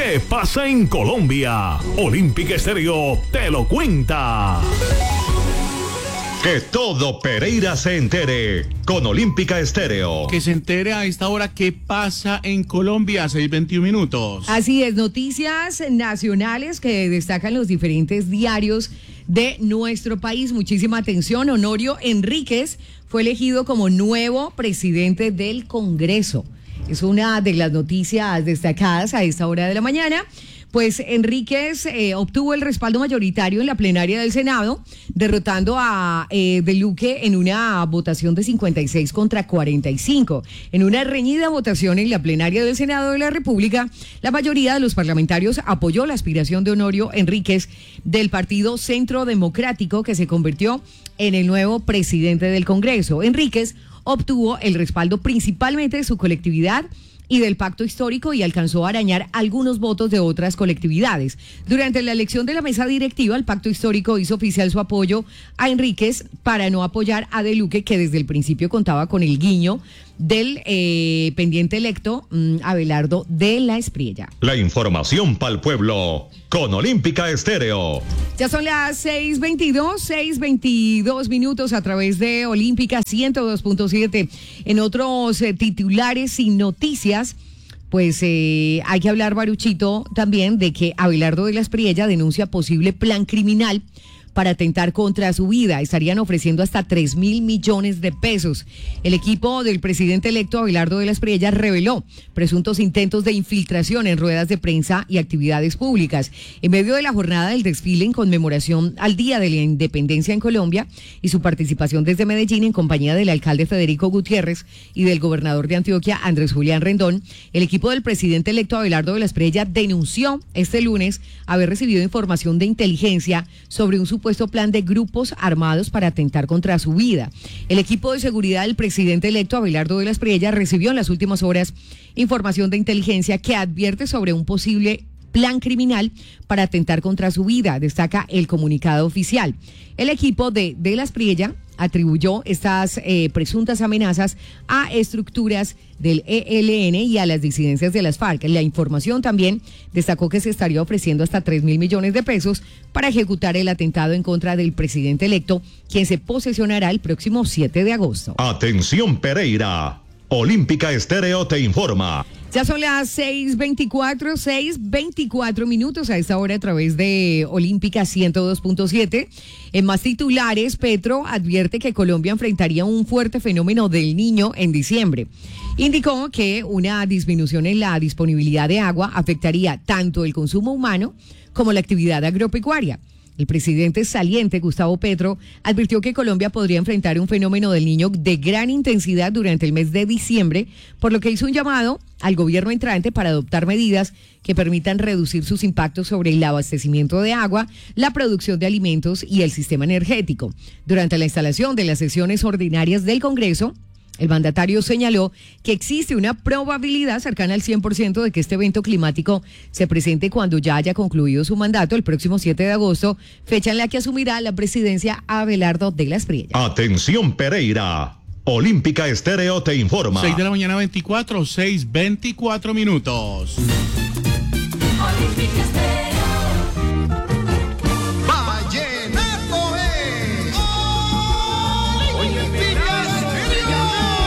¿Qué pasa en Colombia? Olímpica Estéreo te lo cuenta. Que todo Pereira se entere con Olímpica Estéreo. Que se entere a esta hora qué pasa en Colombia, 6:21 minutos. Así es, noticias nacionales que destacan los diferentes diarios de nuestro país. Muchísima atención, Honorio Enríquez fue elegido como nuevo presidente del Congreso. Es una de las noticias destacadas a esta hora de la mañana. Pues Enríquez obtuvo el respaldo mayoritario en la plenaria del Senado, derrotando a De Luque en una votación de 56 contra 45. En una reñida votación en la plenaria del Senado de la República, la mayoría de los parlamentarios apoyó la aspiración de Honorio Enríquez del Partido Centro Democrático, que se convirtió en el nuevo presidente del Congreso. Enríquez obtuvo el respaldo principalmente de su colectividad y del pacto histórico y alcanzó a arañar algunos votos de otras colectividades. Durante la elección de la mesa directiva, el pacto histórico hizo oficial su apoyo a Enríquez para no apoyar a De Luque, que desde el principio contaba con el guiño del pendiente electo Abelardo de la Espriella. La información para el pueblo con Olímpica Estéreo. Ya son las 6:22 minutos a través de Olímpica 102.7. En otros titulares y noticias, pues hay que hablar, Baruchito, también de que Abelardo de la Espriella denuncia posible plan criminal para atentar contra su vida. Estarían ofreciendo hasta 3.000 millones de pesos. El equipo del presidente electo Abelardo de la Espriella reveló presuntos intentos de infiltración en ruedas de prensa y actividades públicas. En medio de la jornada del desfile en conmemoración al Día de la Independencia en Colombia y su participación desde Medellín en compañía del alcalde Federico Gutiérrez y del gobernador de Antioquia, Andrés Julián Rendón, el equipo del presidente electo Abelardo de la Espriella denunció este lunes haber recibido información de inteligencia sobre un supuesto plan de grupos armados para atentar contra su vida. El equipo de seguridad del presidente electo Abelardo de la Espriella recibió en las últimas horas información de inteligencia que advierte sobre un posible plan criminal para atentar contra su vida, destaca el comunicado oficial. El equipo de la Espriella atribuyó estas presuntas amenazas a estructuras del ELN y a las disidencias de las FARC. La información también destacó que se estaría ofreciendo hasta 3.000 millones de pesos para ejecutar el atentado en contra del presidente electo, quien se posesionará el próximo 7 de agosto. Atención Pereira, Olímpica Estéreo te informa. Ya son las 6:24 minutos a esta hora a través de Olímpica 102.7. En más titulares, Petro advierte que Colombia enfrentaría un fuerte fenómeno del Niño en diciembre. Indicó que una disminución en la disponibilidad de agua afectaría tanto el consumo humano como la actividad agropecuaria. El presidente saliente, Gustavo Petro, advirtió que Colombia podría enfrentar un fenómeno del Niño de gran intensidad durante el mes de diciembre, por lo que hizo un llamado al gobierno entrante para adoptar medidas que permitan reducir sus impactos sobre el abastecimiento de agua, la producción de alimentos y el sistema energético. Durante la instalación de las sesiones ordinarias del Congreso, el mandatario señaló que existe una probabilidad cercana al 100% de que este evento climático se presente cuando ya haya concluido su mandato el próximo 7 de agosto, fecha en la que asumirá la presidencia Abelardo de la Espriella. Atención Pereira, Olímpica Estéreo te informa. 6:24 minutos. Olímpica Estéreo.